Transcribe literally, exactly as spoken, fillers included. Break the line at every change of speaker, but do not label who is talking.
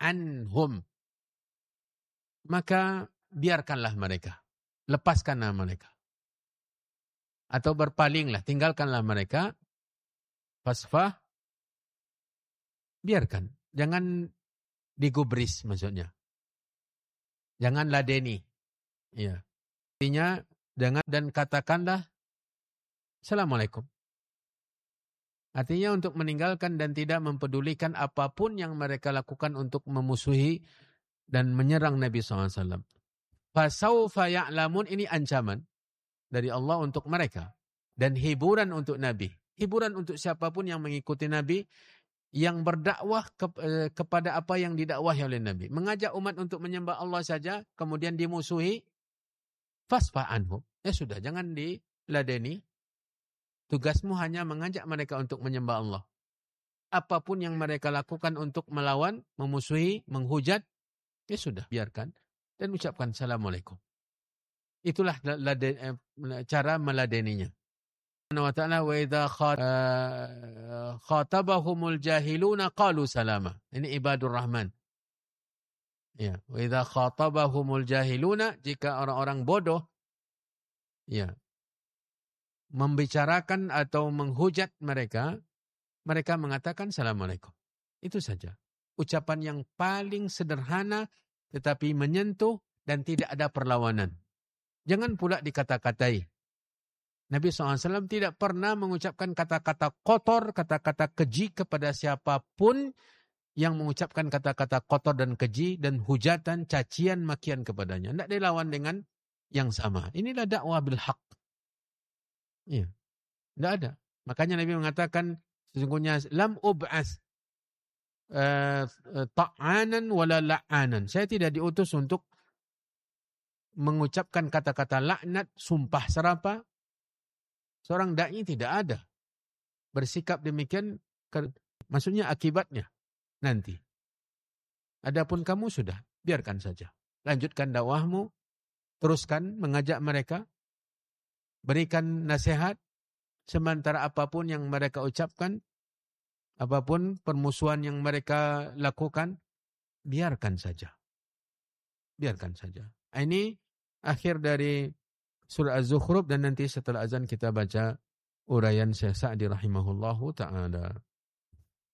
anhum. Maka biarkanlah mereka. Lepaskanlah mereka. Atau berpalinglah, tinggalkanlah mereka. Fasfah, biarkan. Jangan digubris maksudnya. Jangan ladeni. Ya. Artinya, jangan dan katakanlah Assalamualaikum. Artinya untuk meninggalkan dan tidak mempedulikan apapun yang mereka lakukan untuk memusuhi dan menyerang Nabi shallallahu alaihi wasallam. Fasawfa ya'lamun, ini ancaman dari Allah untuk mereka. Dan hiburan untuk Nabi. Hiburan untuk siapapun yang mengikuti Nabi, yang berdakwah ke, eh, kepada apa yang didakwahi oleh Nabi. Mengajak umat untuk menyembah Allah saja, kemudian dimusuhi, fasfa anhum. Ya sudah, jangan diladeni. Tugasmu hanya mengajak mereka untuk menyembah Allah. Apapun yang mereka lakukan untuk melawan, memusuhi, menghujat, ya sudah, biarkan. Dan ucapkan Assalamualaikum. Itulah lade, eh, cara meladeninya. Wa ta'ala wa idza khatabahumul jahiluna qalu salama. Ini ibadur rahman. Ya, wa idza khatabahumul jahiluna, jika orang-orang bodoh ya membicarakan atau menghujat mereka, mereka mengatakan Assalamualaikum. Itu saja. Ucapan yang paling sederhana tetapi menyentuh dan tidak ada perlawanan. Jangan pula dikata-katai. Nabi shallallahu alaihi wasallam tidak pernah mengucapkan kata-kata kotor, kata-kata keji kepada siapapun yang mengucapkan kata-kata kotor dan keji dan hujatan, cacian, makian kepadanya. Tidak dilawan dengan yang sama. Inilah dakwah bil haq. Iya. Tidak ada. Makanya Nabi mengatakan sesungguhnya lam ub'as uh, ta'anan wala la'anan. Saya tidak diutus untuk mengucapkan kata-kata laknat, sumpah serapa. Seorang da'i tidak ada bersikap demikian, maksudnya akibatnya nanti. Adapun kamu sudah, biarkan saja. Lanjutkan dakwahmu, teruskan mengajak mereka, berikan nasihat, sementara apapun yang mereka ucapkan, apapun permusuhan yang mereka lakukan, biarkan saja. Biarkan saja. Ini akhir dari surah Az-Zukhruf, dan nanti setelah azan kita baca uraian Syekh Sa'di rahimahullahu ta'ala.